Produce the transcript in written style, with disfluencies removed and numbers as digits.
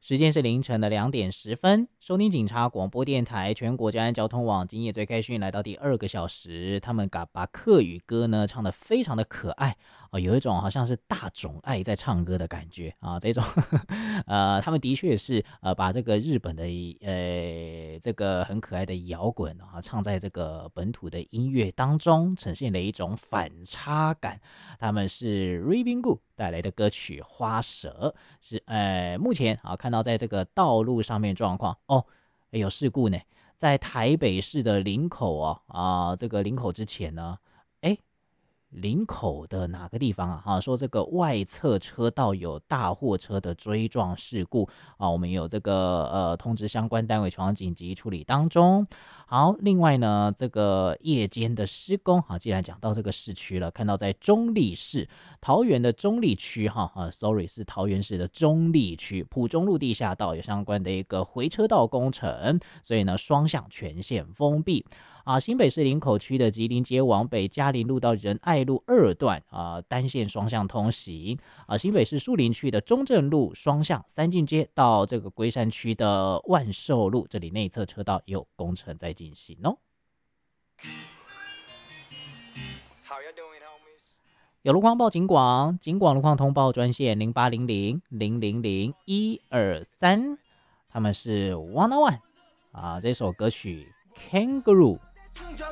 时间是凌晨的2点10分，收听警察广播电台全国交通交通网，今夜最开讯来到第2个小时，他们把客语歌呢唱得非常的可爱有一种好像是大种爱在唱歌的感觉啊，这种他们的确是把这个日本的这个很可爱的摇滚唱在这个本土的音乐当中，呈现了一种反差感。他们是 Ribbing Good 带来的歌曲《花蛇》，是目前看到在这个道路上面状况有事故呢，在台北市的林口这个林口之前呢，林口的哪个地方说这个外侧车道有大货车的追撞事故我们有这个通知相关单位前往紧急处理当中。好，另外呢，这个夜间的施工既然讲到这个市区了，看到在中坜市桃园的中坜区sorry 是桃园市的中坜区埔中路地下道有相关的一个回车道工程，所以呢双向全线封闭。新北市林口区的吉林街往北嘉林路到仁爱路2段单线双向通行新北市树林区的中正路双向三进街到这个龟山区的万寿路，这里内侧车道也有工程在进行有路况报警广路况通报专线0800-000-123，他们是 One on One这首歌曲 Kangaroo